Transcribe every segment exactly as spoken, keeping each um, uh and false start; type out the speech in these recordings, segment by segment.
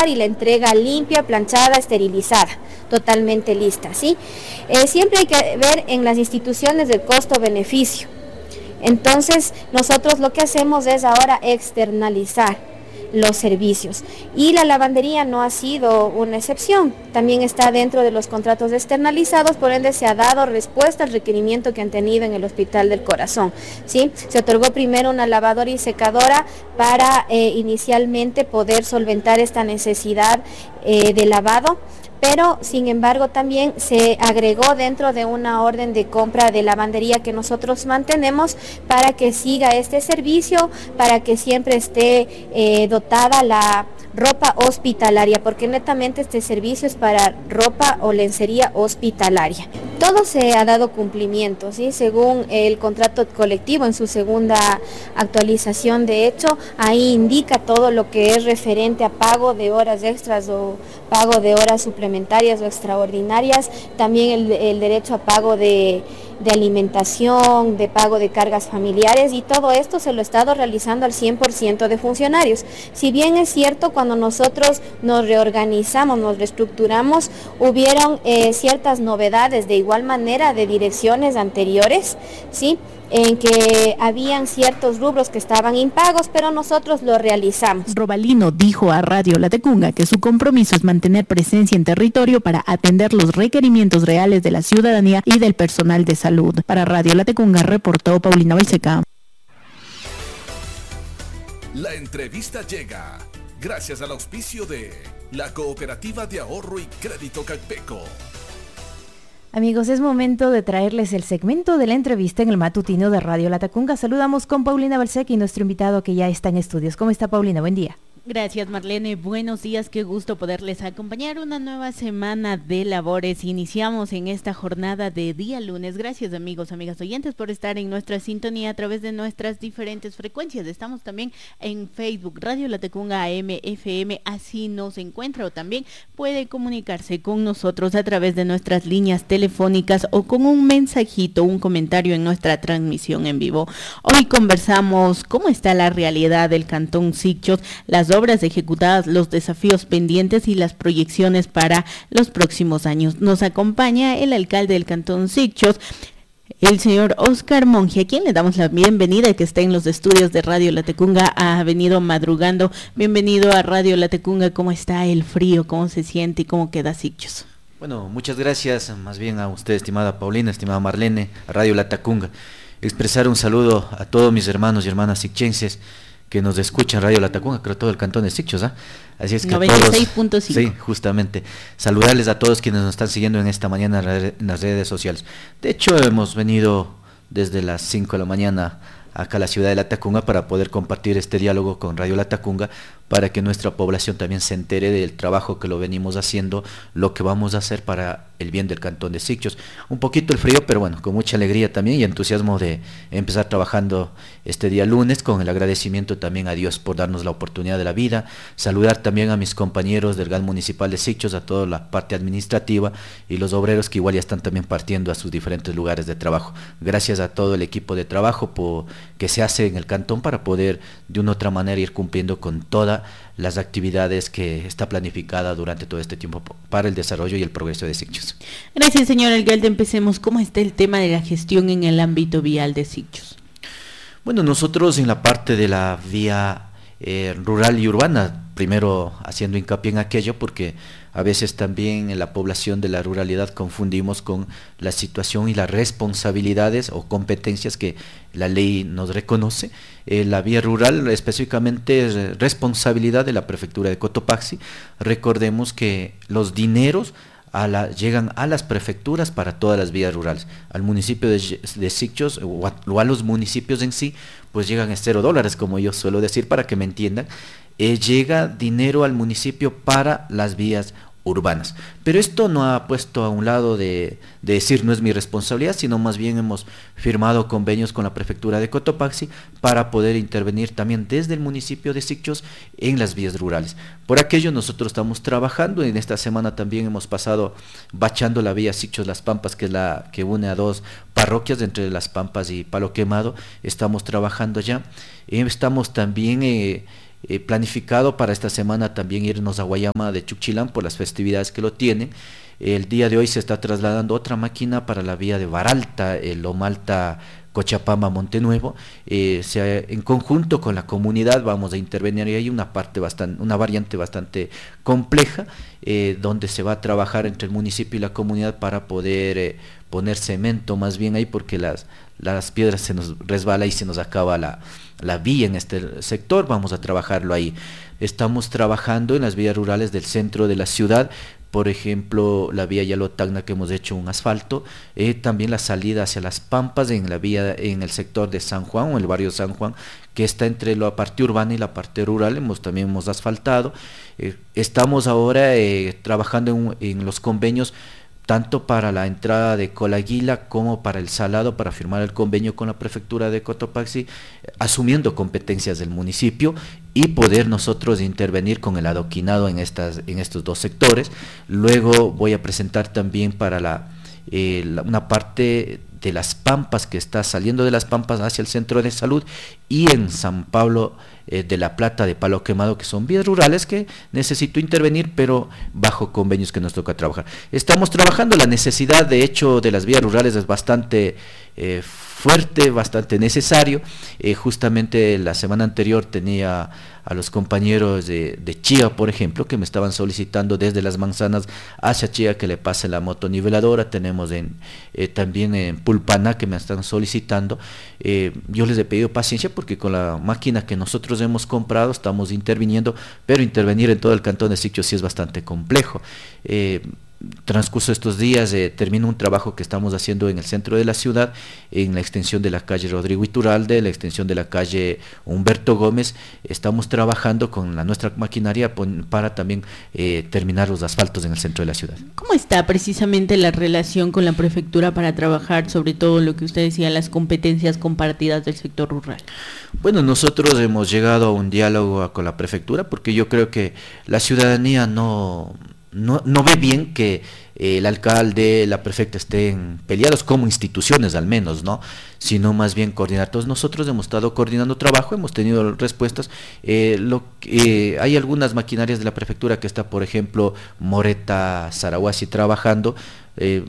llegar y la entrega limpia, planchada, esterilizada, totalmente lista, ¿sí? Eh, siempre hay que ver en las instituciones el costo-beneficio. Entonces, nosotros lo que hacemos es ahora externalizar los servicios. Y la lavandería no ha sido una excepción, también está dentro de los contratos externalizados, por ende se ha dado respuesta al requerimiento que han tenido en el Hospital del Corazón, ¿sí? Se otorgó primero una lavadora y secadora para eh, inicialmente poder solventar esta necesidad eh, de lavado, pero sin embargo también se agregó dentro de una orden de compra de lavandería que nosotros mantenemos para que siga este servicio, para que siempre esté eh, dotada la ropa hospitalaria, porque netamente este servicio es para ropa o lencería hospitalaria. Todo se ha dado cumplimiento, ¿sí? Según el contrato colectivo en su segunda actualización, de hecho, ahí indica todo lo que es referente a pago de horas extras o pago de horas suplementarias o extraordinarias, también el, el derecho a pago de, de alimentación, de pago de cargas familiares, y todo esto se lo ha estado realizando al cien por ciento de funcionarios. Si bien es cierto, cuando nosotros nos reorganizamos, nos reestructuramos, hubieron eh, ciertas novedades de igual manera de direcciones anteriores, ¿sí?, en que habían ciertos rubros que estaban impagos, pero nosotros lo realizamos. Robalino dijo a Radio Latacunga que su compromiso es mantener presencia en territorio para atender los requerimientos reales de la ciudadanía y del personal de salud. Para Radio Latacunga reportó Paulina Baiseca. La entrevista llega gracias al auspicio de la Cooperativa de Ahorro y Crédito Calpeco. Amigos, es momento de traerles el segmento de la entrevista en el matutino de Radio Latacunga. Saludamos con Paulina Balsec y nuestro invitado que ya está en estudios. ¿Cómo está, Paulina? Buen día. Gracias, Marlene. Buenos días, qué gusto poderles acompañar una nueva semana de labores. Iniciamos en esta jornada de día lunes. Gracias, amigos, amigas oyentes, por estar en nuestra sintonía a través de nuestras diferentes frecuencias. Estamos también en Facebook, Radio Latacunga A M F M, así nos encuentra, o también puede comunicarse con nosotros a través de nuestras líneas telefónicas o con un mensajito, un comentario en nuestra transmisión en vivo. Hoy conversamos cómo está la realidad del Cantón Sicchos, las obras ejecutadas, los desafíos pendientes y las proyecciones para los próximos años. Nos acompaña el alcalde del Cantón Sicchos, el señor Oscar Monge, a quien le damos la bienvenida, que está en los estudios de Radio Latacunga, ha venido madrugando. Bienvenido a Radio Latacunga. ¿Cómo está el frío? ¿Cómo se siente y cómo queda Sicchos? Bueno, muchas gracias, más bien a usted, estimada Paulina, estimada Marlene, a Radio Latacunga. Expresar un saludo a todos mis hermanos y hermanas sichenses que nos escuchan Radio Latacunga, creo todo el cantón de Sicchos, ¿ah? Así es que noventa y seis punto cinco. Sí, justamente. Saludarles a todos quienes nos están siguiendo en esta mañana en las redes sociales. De hecho, hemos venido desde las cinco de la mañana acá a la ciudad de Latacunga para poder compartir este diálogo con Radio Latacunga, para que nuestra población también se entere del trabajo que lo venimos haciendo, lo que vamos a hacer para el bien del cantón de Sicchos. Un poquito el frío, pero bueno, con mucha alegría también y entusiasmo de empezar trabajando este día lunes, con el agradecimiento también a Dios por darnos la oportunidad de la vida. Saludar también a mis compañeros del G A N municipal de Sicchos, a toda la parte administrativa y los obreros que igual ya están también partiendo a sus diferentes lugares de trabajo. Gracias a todo el equipo de trabajo por, que se hace en el cantón para poder de una u otra manera ir cumpliendo con todas las actividades que está planificada durante todo este tiempo para el desarrollo y el progreso de Sicchos. Gracias, señor alcalde. Empecemos. ¿Cómo está el tema de la gestión en el ámbito vial de Sicchos? Bueno, nosotros en la parte de la vía eh, rural y urbana, primero haciendo hincapié en aquello, porque a veces también en la población de la ruralidad confundimos con la situación y las responsabilidades o competencias que la ley nos reconoce. Eh, la vía rural específicamente es responsabilidad de la prefectura de Cotopaxi. Recordemos que los dineros a la, llegan a las prefecturas para todas las vías rurales. Al municipio de, de Sicchos o a, o a los municipios en sí, pues llegan a cero dólares, como yo suelo decir, para que me entiendan. Eh, llega dinero al municipio para las vías urbanas, pero esto no ha puesto a un lado de, de decir no es mi responsabilidad, sino más bien hemos firmado convenios con la prefectura de Cotopaxi para poder intervenir también desde el municipio de Sicchos en las vías rurales. Por aquello nosotros estamos trabajando. En esta semana también hemos pasado bachando la vía Sicchos Las Pampas, que es la que une a dos parroquias entre Las Pampas y Palo Quemado. Estamos trabajando ya, estamos también eh, eh, planificado para esta semana también irnos a Guayama de Chuquilán por las festividades que lo tienen. El día de hoy se está trasladando otra máquina para la vía de Baralta, el Lomalta, Cochabamba, Montenuevo. Eh, se, en conjunto con la comunidad vamos a intervenir y hay una parte bastante, una variante bastante compleja, eh, donde se va a trabajar entre el municipio y la comunidad para poder eh, poner cemento más bien ahí, porque las, las piedras se nos resbala y se nos acaba la, la vía en este sector. Vamos a trabajarlo ahí. Estamos trabajando en las vías rurales del centro de la ciudad. Por ejemplo, la vía Yalotagna, que hemos hecho un asfalto, eh, también la salida hacia las Pampas en la vía, en el sector de San Juan, o el barrio San Juan, que está entre la parte urbana y la parte rural, hemos, también hemos asfaltado. Eh, estamos ahora eh, trabajando en, en los convenios, tanto para la entrada de Colaguila como para el Salado, para firmar el convenio con la prefectura de Cotopaxi, asumiendo competencias del municipio y poder nosotros intervenir con el adoquinado en, estas, en estos dos sectores. Luego voy a presentar también para la, eh, la, una parte de las Pampas, que está saliendo de las Pampas hacia el centro de salud, y en San Pablo eh, de la Plata, de Palo Quemado, que son vías rurales que necesito intervenir, pero bajo convenios que nos toca trabajar. Estamos trabajando, la necesidad de hecho de las vías rurales es bastante eh, fuerte, bastante necesario. Eh, justamente la semana anterior tenía a los compañeros de, de Chía, por ejemplo, que me estaban solicitando desde Las Manzanas hacia Chía que le pase la motoniveladora. Tenemos en, eh, también en Pulpana que me están solicitando. Eh, yo les he pedido paciencia porque con la máquina que nosotros hemos comprado estamos interviniendo, pero intervenir en todo el cantón de Siquio sí es bastante complejo. Eh, transcurso estos días eh, termino un trabajo que estamos haciendo en el centro de la ciudad, en la extensión de la calle Rodrigo Iturralde, la extensión de la calle Humberto Gómez. Estamos trabajando con la nuestra maquinaria pon, para también eh, terminar los asfaltos en el centro de la ciudad. ¿Cómo está precisamente la relación con la prefectura para trabajar sobre todo lo que usted decía, las competencias compartidas del sector rural? Bueno, nosotros hemos llegado a un diálogo con la prefectura porque yo creo que la ciudadanía no... No, no ve bien que eh, el alcalde, la prefecta estén peleados como instituciones al menos, ¿no? Sino más bien coordinar. Todos nosotros hemos estado coordinando trabajo, hemos tenido respuestas. Eh, lo, eh, hay algunas maquinarias de la prefectura que está, por ejemplo, Moreta, Sarahuasi trabajando. Eh,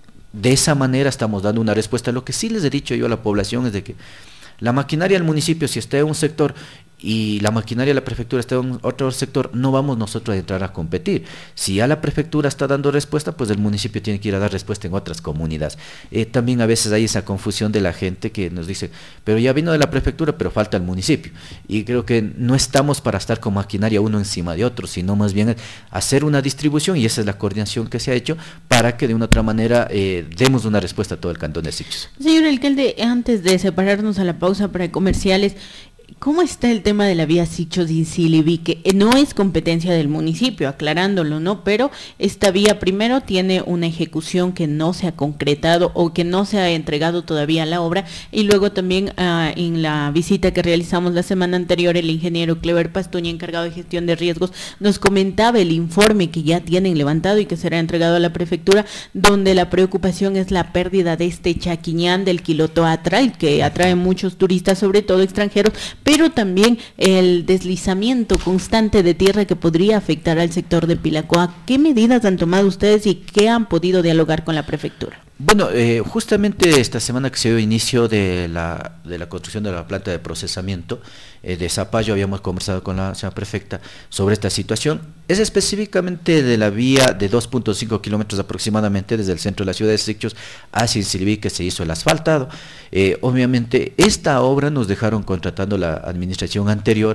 de esa manera estamos dando una respuesta. Lo que sí les he dicho yo a la población es de que la maquinaria del municipio, si está en un sector y la maquinaria de la prefectura está en otro sector, no vamos nosotros a entrar a competir. Si ya la prefectura está dando respuesta, pues el municipio tiene que ir a dar respuesta en otras comunidades. Eh, también a veces hay esa confusión de la gente que nos dice, pero ya vino de la prefectura, pero falta el municipio. Y creo que no estamos para estar con maquinaria uno encima de otro, sino más bien hacer una distribución, y esa es la coordinación que se ha hecho para que de una otra manera eh, demos una respuesta a todo el cantón de Siquio. Señor alcalde, antes de separarnos a la pausa para comerciales, ¿cómo está el tema de la vía Sichos-Incilibi? Que no es competencia del municipio, aclarándolo, ¿no? Pero esta vía primero tiene una ejecución que no se ha concretado o que no se ha entregado todavía a la obra, y luego también uh, en la visita que realizamos la semana anterior, el ingeniero Clever Pastuña, encargado de gestión de riesgos, nos comentaba el informe que ya tienen levantado y que será entregado a la prefectura, donde la preocupación es la pérdida de este chaquiñán del Quilotoatra, el que atrae muchos turistas, sobre todo extranjeros, pero también el deslizamiento constante de tierra que podría afectar al sector de Pilacoa. ¿Qué medidas han tomado ustedes y qué han podido dialogar con la prefectura? Bueno, eh, justamente esta semana que se dio inicio de la, de la construcción de la planta de procesamiento eh, de Zapallo, habíamos conversado con la señora prefecta sobre esta situación. Es específicamente de la vía de dos punto cinco kilómetros aproximadamente desde el centro de la ciudad de Siquio hacia Incilibi, que se hizo el asfaltado. Eh, obviamente esta obra nos dejaron contratando la administración anterior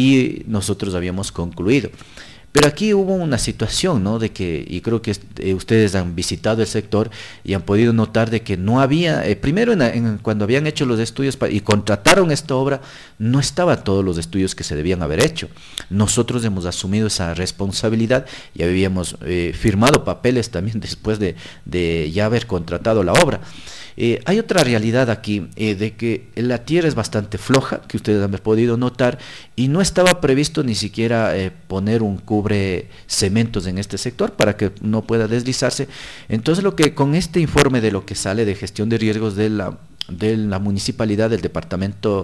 y nosotros habíamos concluido. Pero aquí hubo una situación, ¿no? De que, y creo que eh, ustedes han visitado el sector y han podido notar de que no había, eh, primero en, en, cuando habían hecho los estudios pa, y contrataron esta obra, no estaban todos los estudios que se debían haber hecho. Nosotros hemos asumido esa responsabilidad y habíamos eh, firmado papeles también después de, de ya haber contratado la obra. Eh, hay otra realidad aquí, eh, de que la tierra es bastante floja, que ustedes han podido notar, y no estaba previsto ni siquiera eh, poner un cubre cementos en este sector para que no pueda deslizarse. Entonces lo que con este informe de lo que sale de gestión de riesgos de la de la municipalidad, del departamento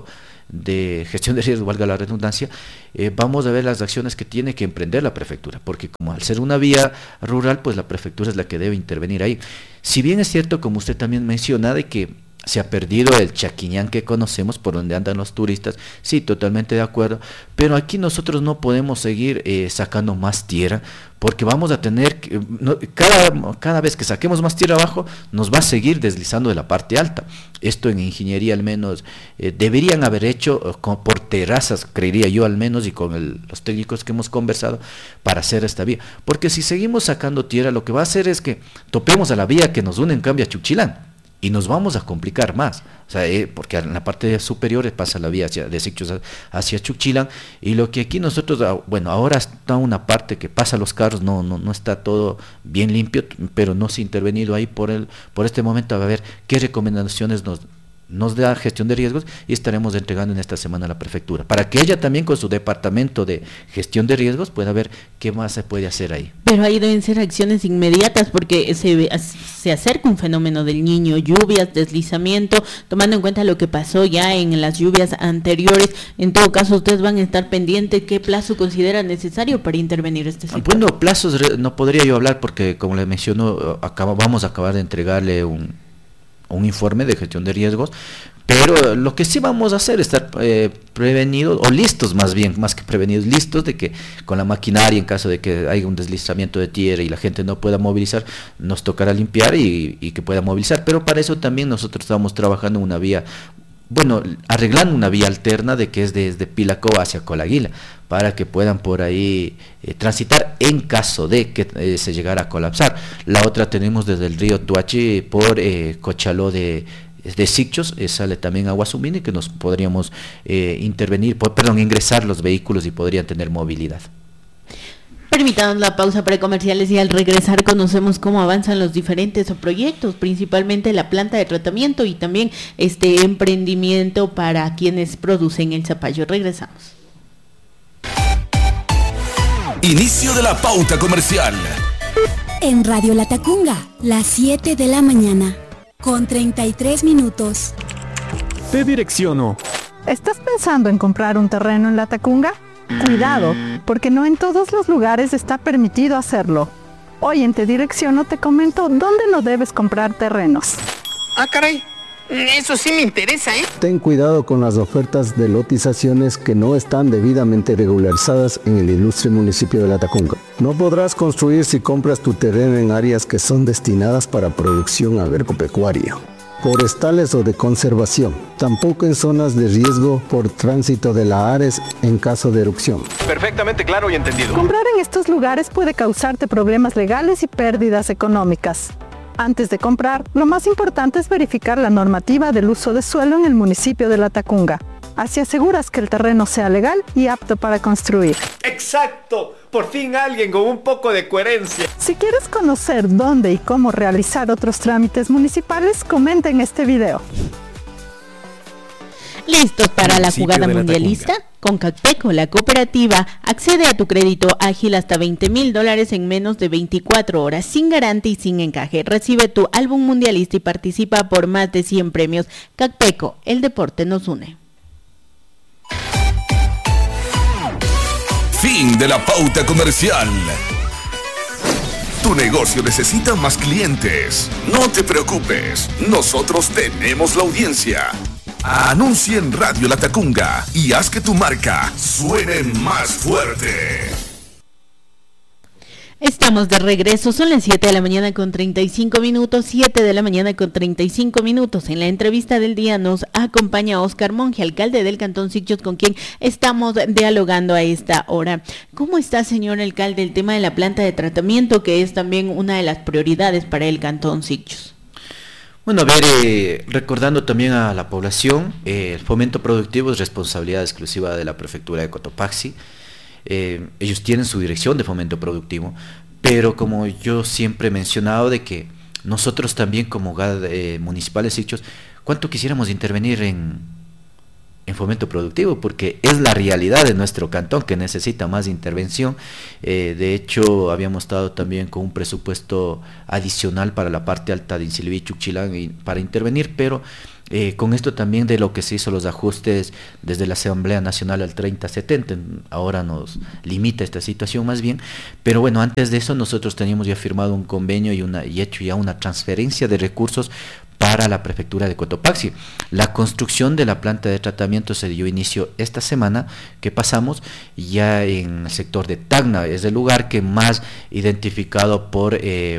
de gestión de riesgos, valga la redundancia, eh, vamos a ver las acciones que tiene que emprender la prefectura, porque como al ser una vía rural, pues la prefectura es la que debe intervenir ahí. Si bien es cierto, como usted también menciona, de que se ha perdido el Chaquiñán que conocemos, por donde andan los turistas, sí, totalmente de acuerdo, pero aquí nosotros no podemos seguir eh, sacando más tierra, porque vamos a tener, que, no, cada, cada vez que saquemos más tierra abajo, nos va a seguir deslizando de la parte alta. Esto en ingeniería al menos eh, deberían haber hecho eh, con, por terrazas, creería yo al menos, y con el, los técnicos que hemos conversado, para hacer esta vía, porque si seguimos sacando tierra, lo que va a hacer es que topemos a la vía que nos une en cambio a Chuchilán, y nos vamos a complicar más, o sea, eh, porque en la parte superior pasa la vía hacia, de Sicchos hacia Chuchilán, y lo que aquí nosotros, bueno, ahora está una parte que pasa los carros, no, no, no está todo bien limpio, pero no se ha intervenido ahí por el, por este momento, a ver qué recomendaciones nos nos da gestión de riesgos, y estaremos entregando en esta semana a la prefectura, para que ella también con su departamento de gestión de riesgos pueda ver qué más se puede hacer ahí. Pero ahí deben ser acciones inmediatas, porque se, se acerca un fenómeno del Niño, lluvias, deslizamiento, tomando en cuenta lo que pasó ya en las lluvias anteriores. En todo caso, ustedes van a estar pendientes. ¿Qué plazo consideran necesario para intervenir este sector? Bueno, plazos no podría yo hablar, porque como le menciono, acaba, vamos a acabar de entregarle un un informe de gestión de riesgos, pero lo que sí vamos a hacer es estar eh, prevenidos, o listos más bien, más que prevenidos, listos de que con la maquinaria, en caso de que haya un deslizamiento de tierra y la gente no pueda movilizar, nos tocará limpiar y, y que pueda movilizar, pero para eso también nosotros estamos trabajando en una vía, bueno, arreglando una vía alterna de que es desde Pilaco hacia Colaguila, para que puedan por ahí eh, transitar en caso de que eh, se llegara a colapsar. La otra tenemos desde el río Tuachi por eh, Cochaló de, de Sicchos, eh, sale también agua Guasumini, que nos podríamos eh, intervenir, por, perdón, ingresar los vehículos y podrían tener movilidad. Permítanos la pausa para comerciales, y al regresar conocemos cómo avanzan los diferentes proyectos, principalmente la planta de tratamiento y también este emprendimiento para quienes producen el zapallo. Regresamos. Inicio de la pauta comercial. En Radio Latacunga, las siete de la mañana, con treinta y tres minutos. Te direcciono. ¿Estás pensando en comprar un terreno en Latacunga? Cuidado, porque no en todos los lugares está permitido hacerlo. Hoy en Te Direcciono te comento dónde no debes comprar terrenos. Ah, caray. Eso sí me interesa, ¿eh? Ten cuidado con las ofertas de lotizaciones que no están debidamente regularizadas en el ilustre municipio de Latacunga. No podrás construir si compras tu terreno en áreas que son destinadas para producción agropecuaria, forestales o de conservación. Tampoco en zonas de riesgo por tránsito de la Ares en caso de erupción. Perfectamente claro y entendido. Comprar en estos lugares puede causarte problemas legales y pérdidas económicas. Antes de comprar, lo más importante es verificar la normativa del uso de suelo en el municipio de Latacunga. Así aseguras que el terreno sea legal y apto para construir. ¡Exacto! Por fin alguien con un poco de coherencia. Si quieres conocer dónde y cómo realizar otros trámites municipales, comenta en este video. ¿Listos para la jugada mundialista? Con Cacpeco, la cooperativa, accede a tu crédito ágil hasta veinte mil dólares en menos de veinticuatro horas, sin garante y sin encaje. Recibe tu álbum mundialista y participa por más de cien premios. Cacpeco, el deporte nos une. Fin de la pauta comercial. Tu negocio necesita más clientes. No te preocupes, nosotros tenemos la audiencia. Anuncia en Radio Latacunga y haz que tu marca suene más fuerte. Estamos de regreso, son las siete de la mañana con treinta y cinco minutos, siete de la mañana con treinta y cinco minutos. En la entrevista del día nos acompaña Óscar Monge, alcalde del Cantón Sicchos, con quien estamos dialogando a esta hora. ¿Cómo está, señor alcalde, el tema de la planta de tratamiento, que es también una de las prioridades para el Cantón Sicchos? Bueno, a ver, eh, recordando también a la población, eh, el fomento productivo es responsabilidad exclusiva de la prefectura de Cotopaxi. Eh, ellos tienen su dirección de fomento productivo, pero como yo siempre he mencionado de que nosotros también como eh, municipales Sicchos, ¿cuánto quisiéramos intervenir en, en fomento productivo? Porque es la realidad de nuestro cantón que necesita más intervención. Eh, de hecho, habíamos estado también con un presupuesto adicional para la parte alta de Insilví y Chuchilán y para intervenir, pero Eh, con esto también de lo que se hizo los ajustes desde la Asamblea Nacional al treinta setenta, ahora nos limita esta situación más bien, pero bueno, antes de eso nosotros teníamos ya firmado un convenio y, una, y hecho ya una transferencia de recursos para la prefectura de Cotopaxi. La construcción de la planta de tratamiento se dio inicio esta semana que pasamos ya en el sector de Tacna, es el lugar que más identificado por eh,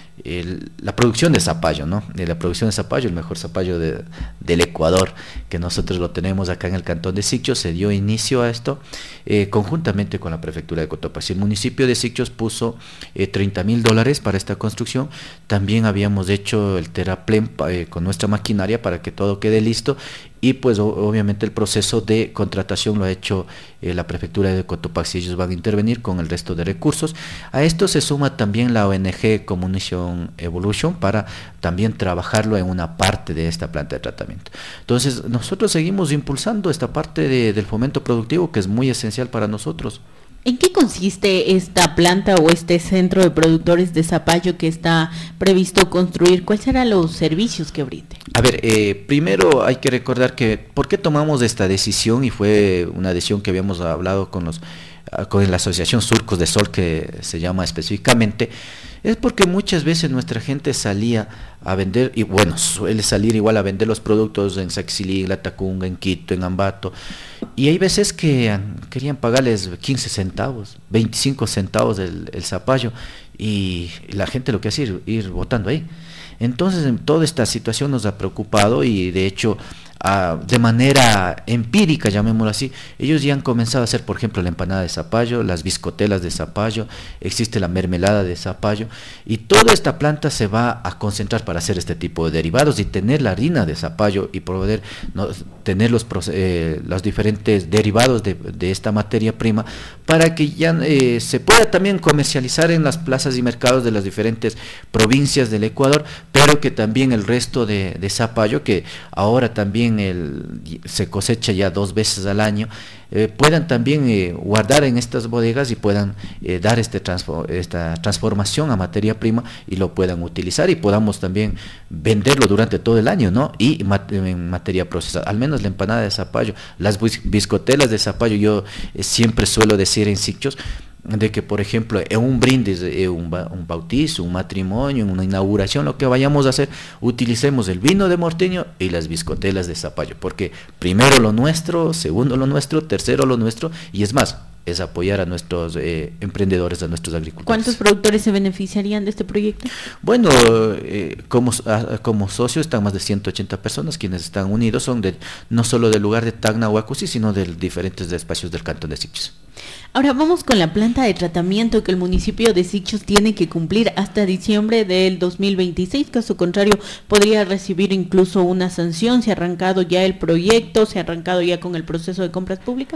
El, la producción de zapallo, ¿no? De la producción de zapallo, el mejor zapallo de, del Ecuador, que nosotros lo tenemos acá en el cantón de Sichos. Se dio inicio a esto eh, conjuntamente con la prefectura de Cotopaxi. El municipio de Sichos puso eh, treinta mil dólares para esta construcción. También habíamos hecho el terraplén eh, con nuestra maquinaria para que todo quede listo. Y pues obviamente el proceso de contratación lo ha hecho eh, la prefectura de Cotopaxi. Ellos van a intervenir con el resto de recursos. A esto se suma también la O N G Communication Evolution para también trabajarlo en una parte de esta planta de tratamiento. Entonces nosotros seguimos impulsando esta parte de, del fomento productivo, que es muy esencial para nosotros. ¿En qué consiste esta planta o este centro de productores de zapallo que está previsto construir? ¿Cuáles serán los servicios que brinde? A ver, eh, primero hay que recordar que ¿por qué tomamos esta decisión? Y fue una decisión que habíamos hablado con los con la asociación Surcos de Sol, que se llama específicamente, es porque muchas veces nuestra gente salía a vender, y bueno, suele salir igual a vender los productos en Saxilí, en Latacunga, en Quito, en Ambato, y hay veces que querían pagarles quince centavos, veinticinco centavos el, el zapallo, y la gente lo que hace es ir, ir botando ahí. Entonces, en toda esta situación nos ha preocupado y de hecho, Uh, de manera empírica, llamémoslo así, ellos ya han comenzado a hacer, por ejemplo, la empanada de zapallo, las biscotelas de zapallo, existe la mermelada de zapallo, y toda esta planta se va a concentrar para hacer este tipo de derivados y tener la harina de zapallo y poder no, tener los, eh, los diferentes derivados de, de esta materia prima para que ya eh, se pueda también comercializar en las plazas y mercados de las diferentes provincias del Ecuador, pero que también el resto de, de zapallo, que ahora también El, se cosecha ya dos veces al año, eh, puedan también eh, guardar en estas bodegas y puedan eh, dar este transfor esta transformación a materia prima y lo puedan utilizar y podamos también venderlo durante todo el año, ¿no? Y mat en materia procesada, al menos la empanada de zapallo, las biscotelas de zapallo, yo eh, siempre suelo decir en Sichos, de que por ejemplo en un brindis, en un, ba un bautizo, un matrimonio, en una inauguración, lo que vayamos a hacer, utilicemos el vino de Morteño y las biscotelas de zapallo, porque primero lo nuestro, segundo lo nuestro, tercero lo nuestro, y es más, es apoyar a nuestros eh, emprendedores, a nuestros agricultores. ¿Cuántos productores se beneficiarían de este proyecto? Bueno, eh, como, a, como socio están más de ciento ochenta personas quienes están unidos, son de, no solo del lugar de Tacna o Acusi, sino de diferentes espacios del cantón de Sichos. Ahora vamos con la planta de tratamiento que el municipio de Sichos tiene que cumplir hasta diciembre del dos mil veintiséis, caso contrario podría recibir incluso una sanción. ¿Se ha arrancado ya el proyecto? ¿Se ha arrancado ya con el proceso de compras públicas?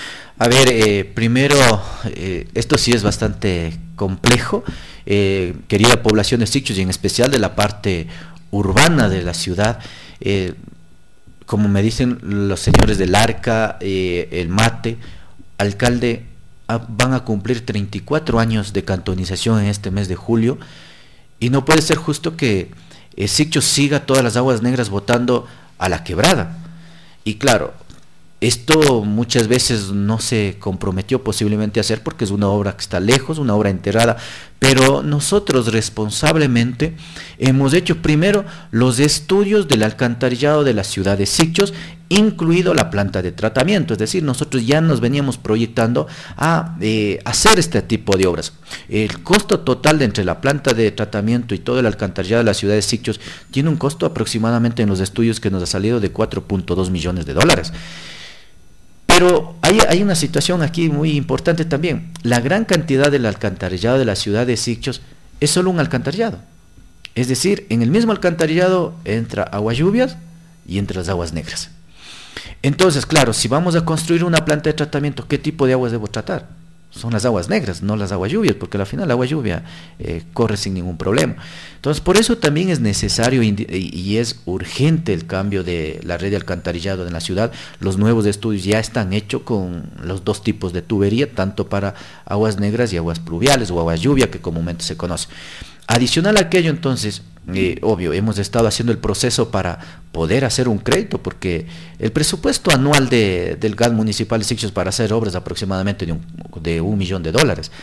A ver, eh, primero, eh, esto sí es bastante complejo, eh, querida población de Sichos y en especial de la parte urbana de la ciudad, eh, como me dicen los señores del Arca, eh, el Mate, alcalde, a, van a cumplir treinta y cuatro años de cantonización en este mes de julio y no puede ser justo que eh, Sichos siga todas las aguas negras botando a la quebrada. Y claro, esto muchas veces no se comprometió posiblemente a hacer porque es una obra que está lejos, una obra enterrada, pero nosotros responsablemente hemos hecho primero los estudios del alcantarillado de la ciudad de Sichos, incluido la planta de tratamiento, es decir, nosotros ya nos veníamos proyectando a eh, hacer este tipo de obras. El costo total de entre la planta de tratamiento y todo el alcantarillado de la ciudad de Sichos tiene un costo aproximadamente en los estudios que nos ha salido de cuatro punto dos millones de dólares. Pero hay, hay una situación aquí muy importante también. La gran cantidad del alcantarillado de la ciudad de Sichos es solo un alcantarillado. Es decir, en el mismo alcantarillado entra aguas lluvias y entra las aguas negras. Entonces, claro, si vamos a construir una planta de tratamiento, ¿qué tipo de aguas debo tratar? Son las aguas negras, no las aguas lluvias, porque al final la agua lluvia eh, corre sin ningún problema. Entonces, por eso también es necesario y es urgente el cambio de la red de alcantarillado en la ciudad. Los nuevos estudios ya están hechos con los dos tipos de tubería, tanto para aguas negras y aguas pluviales o aguas lluvia, que comúnmente se conoce. Adicional a aquello, entonces, Eh, obvio, hemos estado haciendo el proceso para poder hacer un crédito, porque el presupuesto anual de, del gas municipal de Sichos para hacer obras es aproximadamente de un, de un millón de dólares.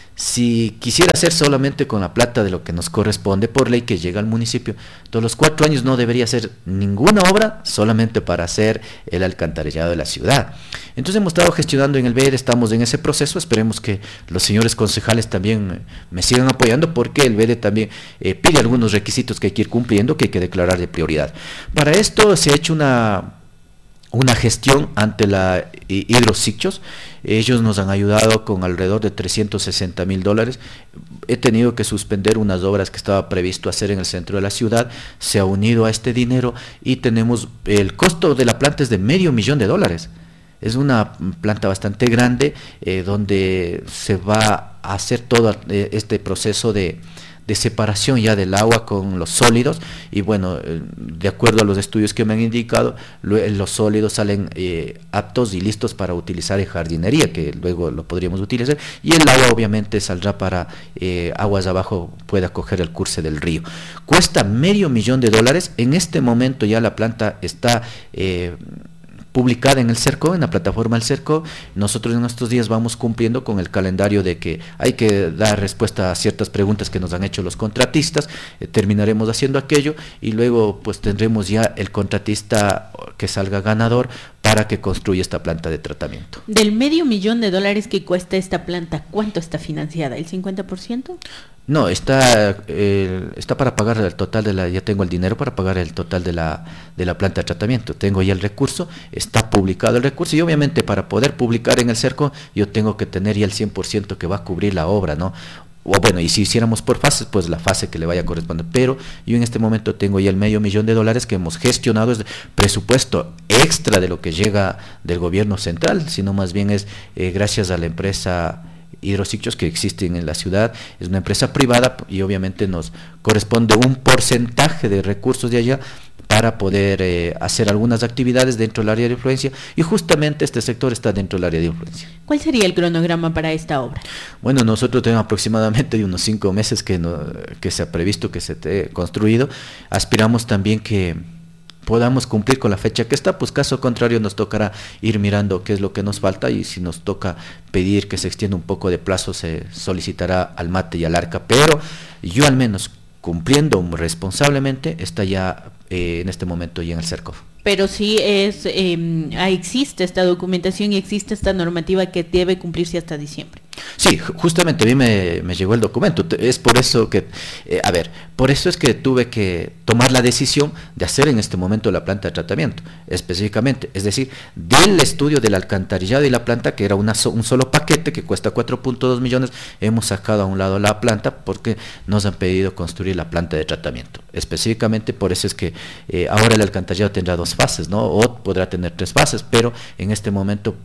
Si quisiera hacer solamente con la plata de lo que nos corresponde por ley que llega al municipio, todos los cuatro años no debería hacer ninguna obra solamente para hacer el alcantarillado de la ciudad. Entonces hemos estado gestionando en el B E D, estamos en ese proceso, esperemos que los señores concejales también me sigan apoyando, porque el B E D también eh, pide algunos requisitos que hay que ir cumpliendo, que hay que declarar de prioridad. Para esto se ha hecho una... una gestión ante la Hidrosichos. Ellos nos han ayudado con alrededor de trescientos sesenta mil dólares. He tenido que suspender unas obras que estaba previsto hacer en el centro de la ciudad, se ha unido a este dinero y tenemos, el costo de la planta es de medio millón de dólares. Es una planta bastante grande eh, donde se va a hacer todo eh, este proceso de de separación ya del agua con los sólidos, y bueno, de acuerdo a los estudios que me han indicado, los sólidos salen eh, aptos y listos para utilizar en jardinería, que luego lo podríamos utilizar, y el agua obviamente saldrá para eh, aguas abajo, pueda coger el curso del río. Cuesta medio millón de dólares. En este momento ya la planta está eh, publicada en el CERCO, en la plataforma del CERCO. Nosotros en estos días vamos cumpliendo con el calendario de que hay que dar respuesta a ciertas preguntas que nos han hecho los contratistas, eh, terminaremos haciendo aquello y luego pues tendremos ya el contratista que salga ganador para que construya esta planta de tratamiento. Del medio millón de dólares que cuesta esta planta, ¿cuánto está financiada? ¿El cincuenta por ciento? No, está eh, está para pagar el total de la, ya tengo el dinero para pagar el total de la de la planta de tratamiento, tengo ya el recurso, está publicado el recurso, y obviamente para poder publicar en el CERCO yo tengo que tener ya el cien por ciento que va a cubrir la obra, ¿no? O bueno, y si hiciéramos por fases, pues la fase que le vaya a corresponder, pero yo en este momento tengo ya el medio millón de dólares que hemos gestionado, es presupuesto extra de lo que llega del gobierno central, sino más bien es eh, gracias a la empresa Hidrosichos que existen en la ciudad. Es una empresa privada y obviamente nos corresponde un porcentaje de recursos de allá para poder eh, hacer algunas actividades dentro del área de influencia, y justamente este sector está dentro del área de influencia. ¿Cuál sería el cronograma para esta obra? Bueno, nosotros tenemos aproximadamente unos cinco meses que, no, que se ha previsto que se esté construido. Aspiramos también que podamos cumplir con la fecha que está, pues caso contrario nos tocará ir mirando qué es lo que nos falta, y si nos toca pedir que se extienda un poco de plazo se solicitará al MATE y al ARCA, pero yo al menos cumpliendo responsablemente está ya eh, en este momento ya en el CERCO. Pero sí es eh, existe esta documentación y existe esta normativa que debe cumplirse hasta diciembre. Sí, justamente a mí me, me llegó el documento, es por eso que, eh, a ver, por eso es que tuve que tomar la decisión de hacer en este momento la planta de tratamiento, específicamente, es decir, del estudio del alcantarillado y la planta, que era una so, un solo paquete que cuesta cuatro punto dos millones, hemos sacado a un lado la planta porque nos han pedido construir la planta de tratamiento, específicamente por eso es que eh, ahora el alcantarillado tendrá dos fases, ¿no? O podrá tener tres fases, pero en este momento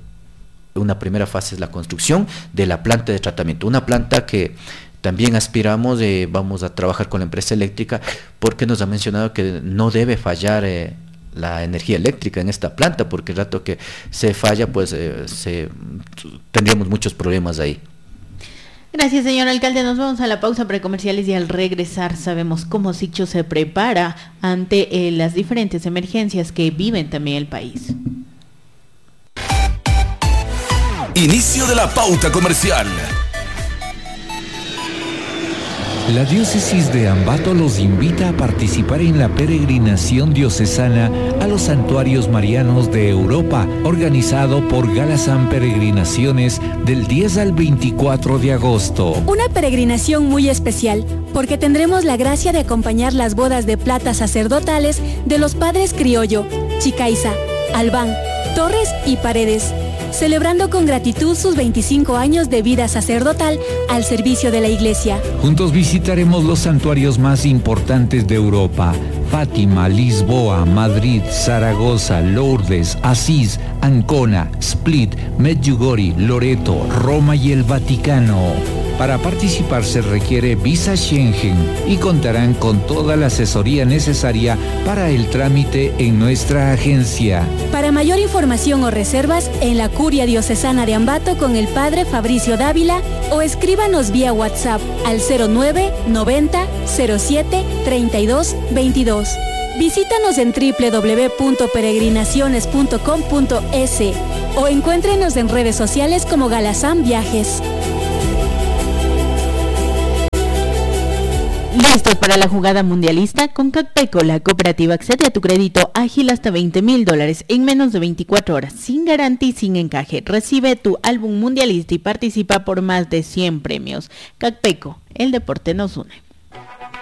una primera fase es la construcción de la planta de tratamiento, una planta que también aspiramos, eh, vamos a trabajar con la empresa eléctrica porque nos ha mencionado que no debe fallar eh, la energía eléctrica en esta planta, porque el rato que se falla pues eh, se, tendríamos muchos problemas ahí. Gracias, señor alcalde. Nos vamos a la pausa precomerciales y al regresar sabemos cómo Sichos se prepara ante eh, las diferentes emergencias que viven también el país. Inicio de la pauta comercial. La diócesis de Ambato los invita a participar en la peregrinación diocesana a los santuarios marianos de Europa, organizado por Galazán Peregrinaciones del diez al veinticuatro de agosto. Una peregrinación muy especial, porque tendremos la gracia de acompañar las bodas de plata sacerdotales de los padres Criollo, Chicaiza, Albán, Torres y Paredes, celebrando con gratitud sus veinticinco años de vida sacerdotal al servicio de la Iglesia. Juntos visitaremos los santuarios más importantes de Europa: Fátima, Lisboa, Madrid, Zaragoza, Lourdes, Asís, Ancona, Split, Medjugorje, Loreto, Roma y el Vaticano. Para participar se requiere visa Schengen y contarán con toda la asesoría necesaria para el trámite en nuestra agencia. Para mayor información o reservas, en la Curia Diocesana de Ambato con el Padre Fabricio Dávila o escríbanos vía WhatsApp al cero nueve noventa cero siete treinta y dos veintidós. Visítanos en doble u doble u doble u punto peregrinaciones punto com punto es o encuéntrenos en redes sociales como Galazán Viajes. ¿Listos para la jugada mundialista? Con Cacpeco, la cooperativa accede a tu crédito ágil hasta veinte mil dólares en menos de veinticuatro horas, sin garantía y sin encaje. Recibe tu álbum mundialista y participa por más de cien premios. Cacpeco, el deporte nos une.